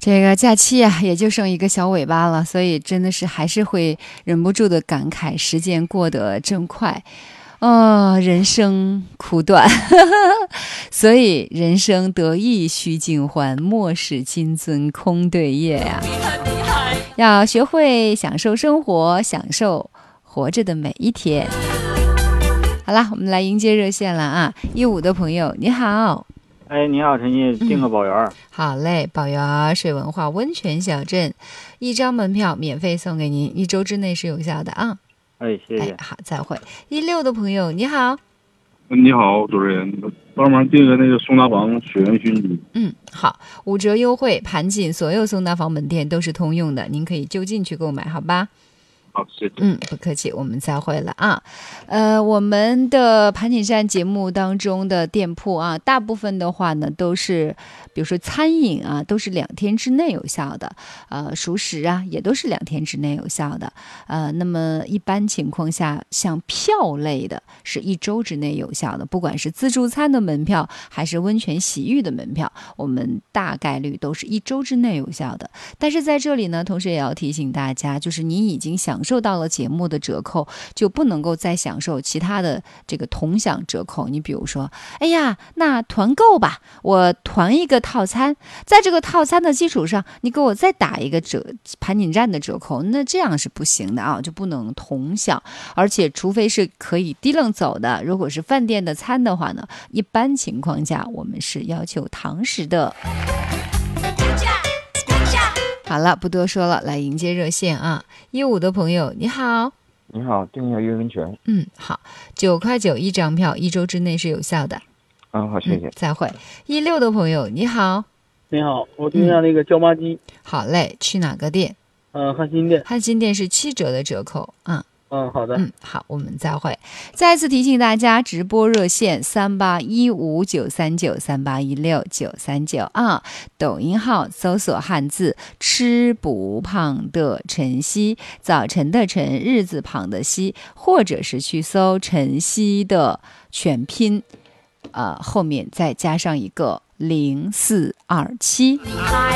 这个假期啊，也就剩一个小尾巴了，所以真的是还是会忍不住的感慨，时间过得真快。人生苦短，所以人生得意须尽欢，莫使金樽空对月呀。要学会享受生活，享受活着的每一天。好啦，我们来迎接热线了啊！15的朋友，你好。 哎，你好，陈毅，订个宝园。 好嘞，宝园水文化温泉小镇，1张门票免费送给您，1周之内是有效的啊。 哎，谢谢。 好，再会。16的朋友，你好。 你好，主持人，帮忙订个那个松达房雪原熏鸡。 好，5折优惠，盘锦所有松达房门店都是通用的，您可以就近去购买，好吧？ 好，谢谢。 不客气，我们再会了啊。我们的盘锦山节目当中的店铺啊，大部分的话呢都是，比如说餐饮啊，都是2天之内有效的，熟食啊也都是2天之内有效的。那么一般情况下，像票类的是1周之内有效的，不管是自助餐的门票还是温泉洗浴的门票，我们大概率都是1周之内有效的。但是在这里呢，同时也要提醒大家，就是你已经享受到了节目的折扣，就不能够再享受其他的这个同享折扣。你比如说，哎呀，那团购吧，我团一个套餐，在这个套餐的基础上，你给我再打一个盘锦站的折扣，那这样是不行的啊，就不能同享。而且除非是可以提楞走的，如果是饭店的餐的话呢，一般情况下我们是要求堂食的。好了，不多说了，来迎接热线啊！15的朋友，你好。 你好，订一下岳温泉。 好，9块91张票，1周之内是有效的。 好，谢谢。 再会。16的朋友，你好。 你好，我订一下那个椒麻鸡。 好嘞，去哪个店？ 汉新店。 汉新店是7折的折扣啊。 好的。 好，我们再会。再次提醒大家，直播热线38159393816939啊，抖音号搜索汉字吃不胖的晨曦，早晨的晨，日字旁的曦，或者是去搜晨曦的全拼，后面再加上一个0427。